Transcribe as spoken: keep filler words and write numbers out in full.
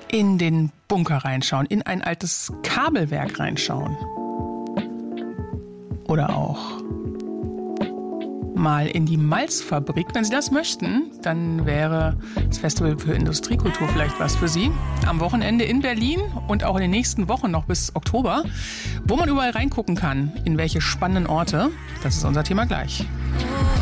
in den Bunker reinschauen, in ein altes Kabelwerk reinschauen. Oder auch mal in die Malzfabrik. Wenn Sie das möchten, dann wäre das Festival für Industriekultur vielleicht was für Sie. Am Wochenende in Berlin und auch in den nächsten Wochen noch bis Oktober, wo man überall reingucken kann, in welche spannenden Orte. Das ist unser Thema gleich.